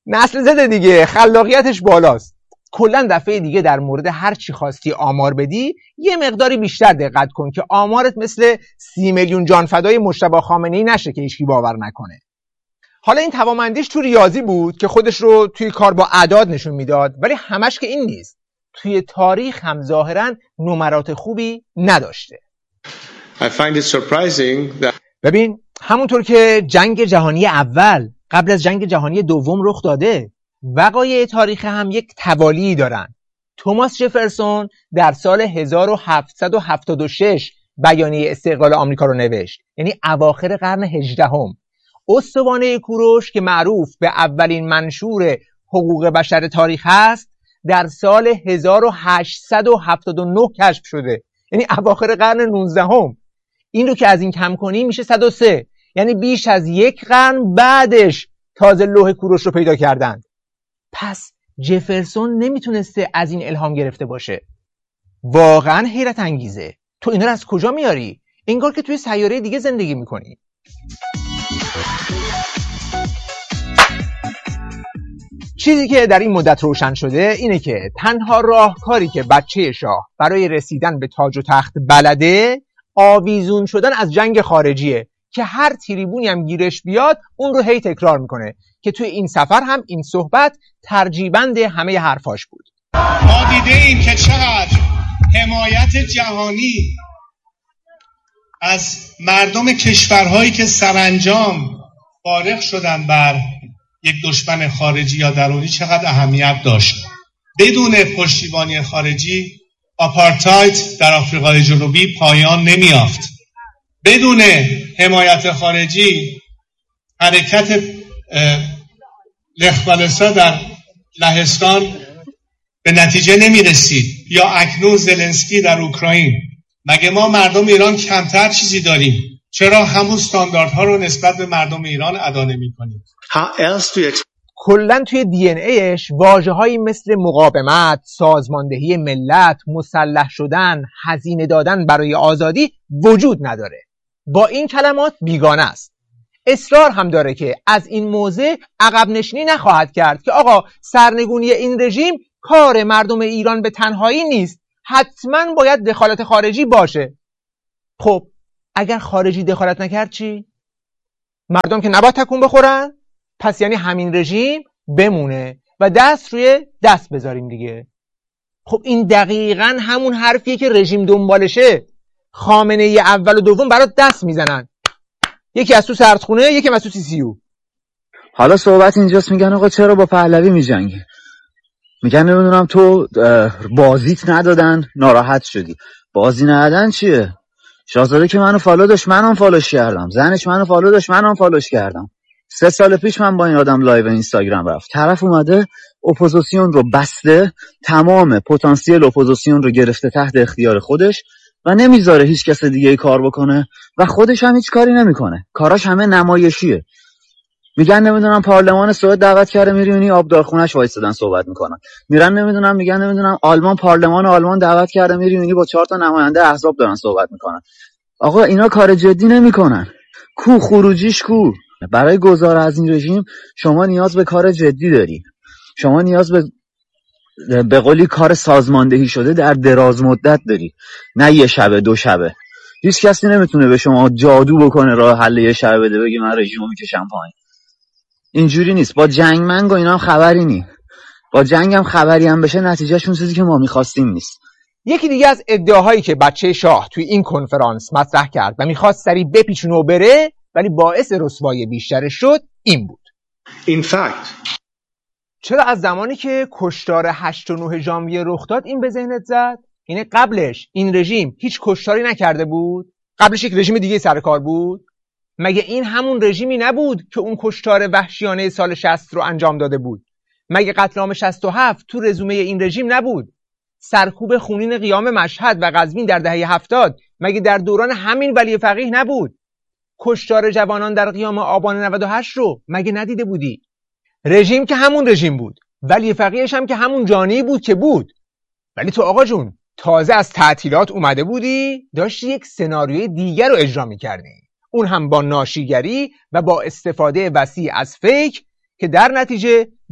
نسل زده دیگه، خلاقیتش بالاست. کلا دفعه دیگه در مورد هر چی خواستی آمار بدی یه مقداری بیشتر دقت کن که آمارت مثل 30 میلیون جان فدای مجتبی خامنه‌ای نشه که هیچکی باور نکنه. حالا این توانمندیش تو ریاضی بود که خودش رو توی کار با اعداد نشون میداد، ولی همش که این نیست. توی تاریخ هم ظاهراً نمرات خوبی نداشته. I find it surprising that... ببین همونطور که جنگ جهانی اول قبل از جنگ جهانی دوم رخ داده، وقایع تاریخ هم یک توالی دارن. توماس جفرسون در سال 1776 بیانیه استقلال آمریکا رو نوشت، یعنی اواخر قرن 18 هم. استوانه کوروش که معروف به اولین منشور حقوق بشر تاریخ هست در سال 1879 کشف شده، یعنی اواخر قرن 19 هم. این رو که از این کم کنی میشه 103، یعنی بیش از یک قرن بعدش تازه لوح کوروش رو پیدا کردند. پس جفرسون نمیتونسته از این الهام گرفته باشه. واقعا حیرت انگیزه. تو اینا رو از کجا میاری؟ انگار که توی سیاره دیگه زندگی میکنی. چیزی که در این مدت روشن شده اینه که تنها راهکاری که بچه شاه برای رسیدن به تاج و تخت بلده آویزون شدن از جنگ خارجیه که هر تریبونی هم گیرش بیاد اون رو هی تکرار میکنه که توی این سفر هم این صحبت ترجیبند همه حرفاش بود. ما دیده ایم که چقدر حمایت جهانی از مردم کشورهایی که سرانجام فارغ شدن بر یک دشمن خارجی یا درونی چقدر اهمیت داشت. بدون پشتیبانی خارجی آپارتاید در آفریقای جنوبی پایان نمی‌یافت. بدون حمایت خارجی حرکت لخبالسا در لهستان به نتیجه نمی‌رسید، یا اکنون زلنسکی در اوکراین. مگه ما مردم ایران کمتر چیزی داریم؟ چرا همون استانداردها رو نسبت به مردم ایران ادا نمی‌کنیم؟ کلاً توی دی ان ایش واژه‌هایی مثل مقاومت، سازماندهی ملت، مسلح شدن، هزینه دادن برای آزادی وجود نداره. با این کلمات بیگانه است. اصرار هم داره که از این موضع عقب نشینی نخواهد کرد که آقا سرنگونی این رژیم کار مردم ایران به تنهایی نیست، حتما باید دخالت خارجی باشه. خب اگر خارجی دخالت نکرد چی؟ مردم که نباید تکون بخورن؟ پس یعنی همین رژیم بمونه و دست روی دست بذاریم دیگه. خب این دقیقاً همون حرفیه که رژیم دنبالشه. خامنه ای اول و دوم برات دست میزنن، یکی از تو سردخونه، یکی از تو CCU. حالا صحبت اینجاست میگن آقا چرا با پهلوی میجنگی؟ میگن نمیدونم تو بازیت ندادن ناراحت شدی. بازی ندادن چیه؟ شاهزاده که منو فالو داشت، منم فالوش کردم. زنش منو فالو داشت، منم فالوش کردم. 3 سال پیش من با این آدم لایو اینستاگرام رفت. طرف اومده اپوزیسیون رو بسته، تمام پتانسیل اپوزیسیون رو گرفته تحت اختیار خودش و نمیذاره هیچ کس دیگه کار بکنه و خودش هم هیچ کاری نمیکنه. کاراش همه نمایشیه. میگن نمیدونم پارلمان سوئد دعوت کرده، میرونی آبدارخونه‌اش وایسادن صحبت میکنن. میگن نمیدونم آلمان پارلمان آلمان دعوت کرده، میرونی با 4 تا نماینده احزاب دارن صحبت میکنن. آقا اینا کار جدی نمیکنن. کو خروجیش کو؟ برای گذار از این رژیم شما نیاز به کار جدی داری. شما نیاز به قولی کار سازماندهی شده در دراز مدت داری، نه یه شبه 2 شبه. هیچ کسی نمیتونه به شما جادو بکنه راه حل یه شبه بده بگی من رژیمو میکشم پایین. اینجوری نیست. با جنگ منگ و اینا هم خبری نی. با جنگ هم خبری هم بشه نتیجهشون چیزی که ما میخواستیم نیست. یکی دیگه از ادعاهایی که بچه شاه توی این کنفرانس مطرح کرد و میخواست سری بپیچونه و بره ولی باعث رسوایی بیشتر شد این بود. In fact چرا از زمانی که کشتار 8 و 9 ژانویه رخ داد این به ذهنت زد؟ یعنی قبلش این رژیم هیچ کشتاری نکرده بود؟ قبلش یک رژیم دیگه سر کار بود؟ مگه این همون رژیمی نبود که اون کشتار وحشیانه سال 60 رو انجام داده بود؟ مگه قتل عام 67 تو رزومه این رژیم نبود؟ سرکوب خونین قیام مشهد و قزوین در دهه 70 مگه در دوران همین ولی فقیه نبود؟ کشتار جوانان در قیام آبان 98 رو مگه ندیده بودی؟ رژیم که همون رژیم بود، ولی فقیهش هم که همون جانی بود که بود. ولی تو آقا جون تازه از تعطیلات اومده بودی، داشتی یک سناریوی دیگر رو اجرا می‌کردی، اون هم با ناشیگری و با استفاده وسیع از فیک که در نتیجه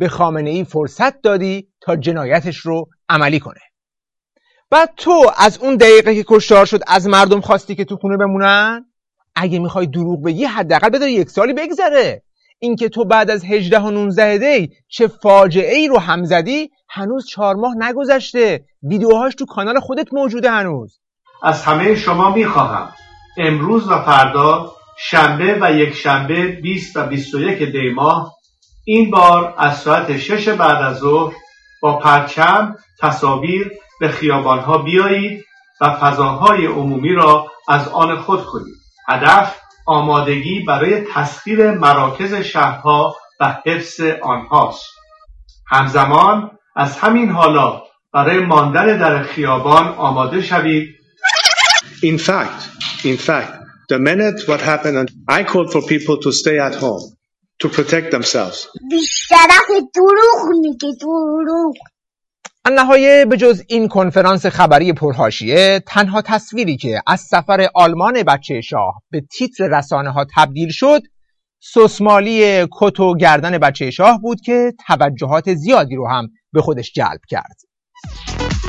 به خامنه‌ای فرصت دادی تا جنایتش رو عملی کنه. بعد تو از اون دقیقه که کشتار شد از مردم خواستی که تو خونه بمونن؟ اگه میخوای دروغ بگی حداقل بذار 1 سالی بگذره. اینکه تو بعد از 18 و 19 دی چه فاجعه ای رو هم زدی هنوز 4 ماه نگذشته. ویدیوهاش تو کانال خودت موجوده هنوز. از همه شما میخواهم امروز و فردا شنبه و یک شنبه 20 و 21 دی ماه این بار از ساعت 6 بعد از ظهر با پرچم تصاویر به خیابانها بیایید و فضاهای عمومی را از آن خود کنید. هدف آمادگی برای تسخیر مراکز شهرها و حفظ آنهاست. همزمان از همین حالا برای ماندن در خیابان آماده شوید. In fact, the minute what happened, I called for people to stay at home, to protect themselves. بیشترک دروغ میگه، دروغ. النهایه به جز این کنفرانس خبری پرحاشیه، تنها تصویری که از سفر آلمان بچه شاه به تیتر رسانه ها تبدیل شد، سوسمالی کت و گردن بچه شاه بود که توجهات زیادی رو هم به خودش جلب کرد.